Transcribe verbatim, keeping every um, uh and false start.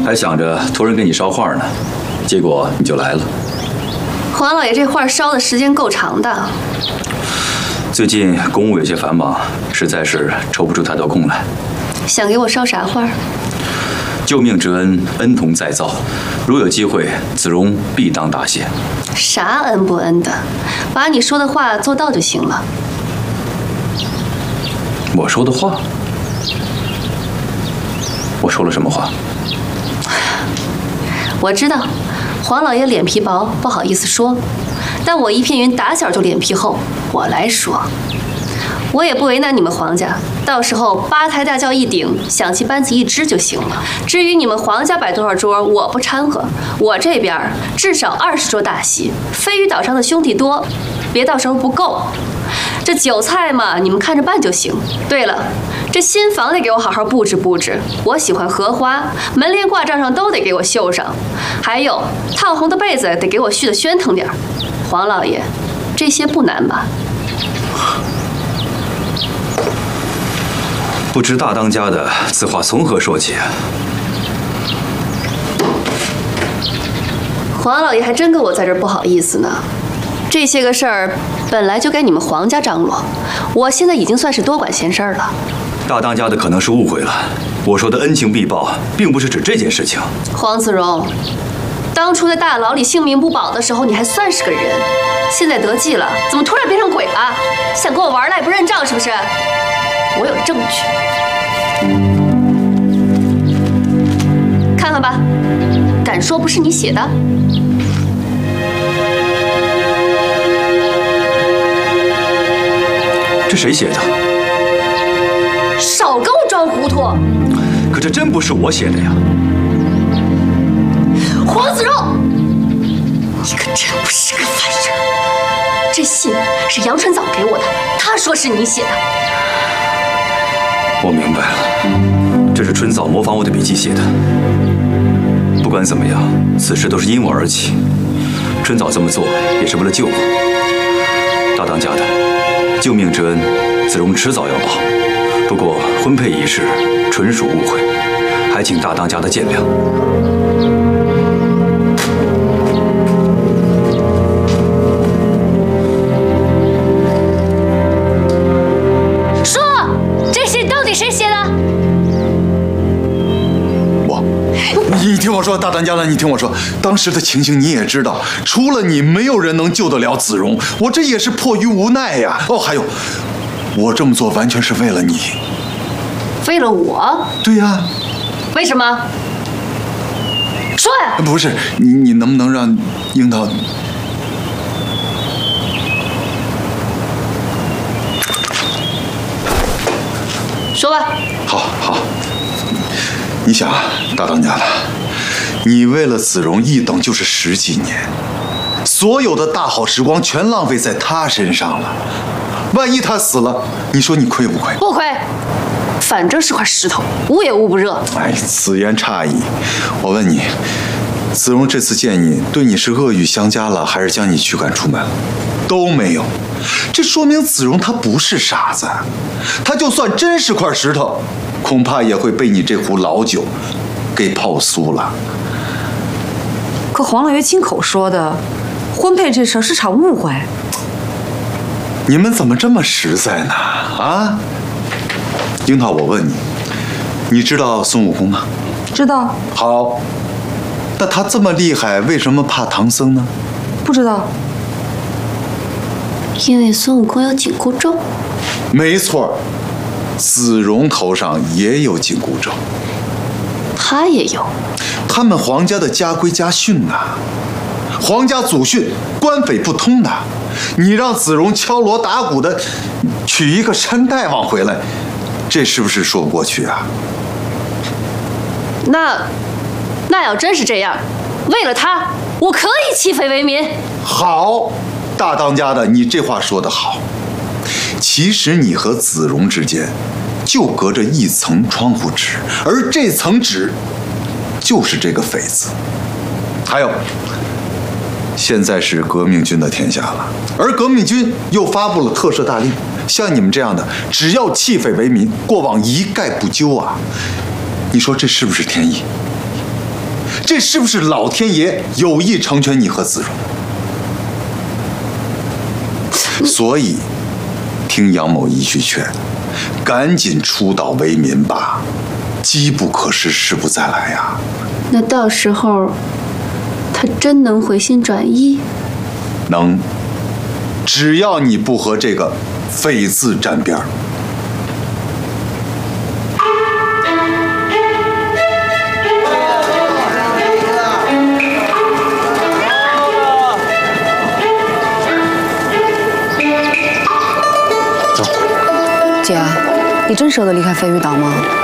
还想着托人给你捎话呢，结果你就来了。 黄老爷这话烧的时间够长的。 最近公务有些繁忙，实在是抽不出太多空来。 想给我捎啥话？ 救命之恩，恩同再造。如有机会，子荣必当答谢。 啥恩不恩的，把你说的话做到就行了。 我说的话？我说了什么话？ 我知道，黄老爷脸皮薄，不好意思说。但我一片云打小就脸皮厚，我来说。我也不为难你们黄家，到时候八抬大轿一顶，响旗班子一支就行了。至于你们黄家摆多少桌，我不掺和。我这边至少二十桌大席，飞鱼岛上的兄弟多，别到时候不够。这酒菜嘛，你们看着办就行。对了，这新房得给我好好布置布置，我喜欢荷花，门帘挂帐上都得给我绣上，还有烫红的被子得给我续得喧腾点儿。黄老爷，这些不难吧？ 不知大当家的此话从何说起？ 黄老爷还真跟我在这儿不好意思呢。这些个事儿本来就该你们黄家张罗，我现在已经算是多管闲事儿了。 大当家的可能是误会了，我说的恩情必报，并不是指这件事情。 黄子荣，当初在大牢里性命不保的时候，你还算是个人，现在得计了，怎么突然变成鬼了？想跟我玩赖不认账是不是？我有证据，看看吧，敢说不是你写的？ 这谁写的？ 少跟我装糊涂！ 可这真不是我写的呀！ 黄子荣，你可真不是个凡人！这信是杨春早给我的，他说是你写的。 我明白了，这是春早模仿我的笔记写的。不管怎么样，此事都是因我而起。春早这么做也是为了救我。大当家的，救命之恩，子荣迟早要报。不过婚配一事纯属误会，还请大当家的见谅。 说，这信到底谁写的？ 我，你听我说，大当家的，你听我说，当时的情形你也知道，除了你，没有人能救得了子荣，我这也是迫于无奈呀。哦，还有，我这么做完全是为了你。 为了我？ 对呀。 为什么？说呀！ 不是你，你能不能让樱桃？ 说吧。 好，好。你想啊，大当家的，你为了子荣一等就是十几年，所有的大好时光全浪费在他身上了。万一他死了，你说你亏不亏？ 不亏。反正是块石头，捂也捂不热。 哎，此言差矣。我问你，子荣这次见你，对你是恶语相加了，还是将你驱赶出门了？都没有。这说明子荣他不是傻子，他就算真是块石头，恐怕也会被你这壶老酒给泡酥了。 可黄老爷亲口说的，婚配这事儿是场误会。 你们怎么这么实在呢？啊？樱桃，我问你，你知道孙悟空吗？ 知道。 好，那他这么厉害，为什么怕唐僧呢？ 不知道。 因为孙悟空有紧箍咒。 没错，子荣头上也有紧箍咒。 他也有。 他们黄家的家规家训呐、啊，皇家祖训，官匪不通的。你让子荣敲锣打鼓的娶一个山大王回来，这是不是说不过去啊？ 那，那要真是这样，为了他，我可以弃匪为民。 好，大当家的，你这话说得好。其实你和子荣之间就隔着一层窗户纸，而这层纸就是这个匪字。还有，现在是革命军的天下了，而革命军又发布了特赦大令，像你们这样的，只要弃匪为民，过往一概不究啊！你说这是不是天意？ 这是不是老天爷有意成全你和子荣？所以，听杨某一句劝，赶紧出岛为民吧，机不可失，时不再来呀。 那到时候，他真能回心转意？ 能，只要你不和这个匪字沾边儿。 姐，你真舍得离开飞鱼岛吗？